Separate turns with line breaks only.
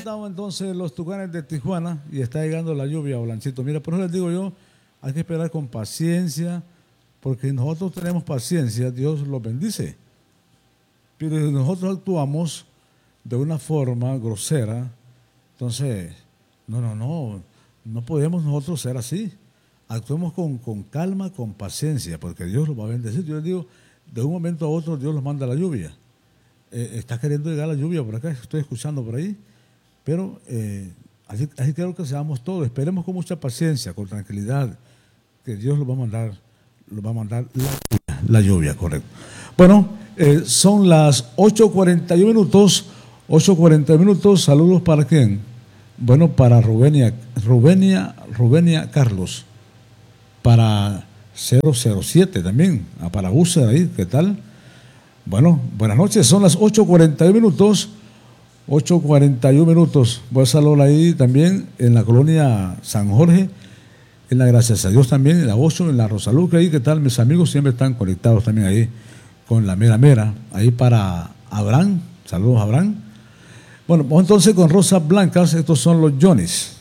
estamos entonces los Tucanes de Tijuana y está llegando la lluvia, Blanchito. Mira, por eso les digo yo, hay que esperar con paciencia, porque nosotros tenemos paciencia, Dios los bendice. Pero si nosotros actuamos de una forma grosera, entonces, no podemos nosotros ser así. Actuemos con calma, con paciencia, porque Dios los va a bendecir. Yo les digo, de un momento a otro Dios los manda la lluvia. Está queriendo llegar la lluvia por acá, estoy escuchando por ahí, pero así quiero que seamos todos. Esperemos con mucha paciencia, con tranquilidad, que Dios los va a mandar la lluvia, correcto. Bueno, son las 8:41 minutos. 8:40 minutos. Saludos para quién. Bueno, para Rubenia Carlos. Para 007 también. Para User ahí, ¿qué tal? Bueno, buenas noches. Son las 8:41 minutos. 8:41 minutos. Voy a saludar ahí también en la colonia San Jorge. En la Gracias a Dios también, en la 8, en la Rosaluca ahí. ¿Qué tal? Mis amigos siempre están conectados también ahí con la mera. Ahí para Abraham. Saludos, Abraham. Bueno, vamos entonces con Rosas Blancas. Estos son los Johnny's.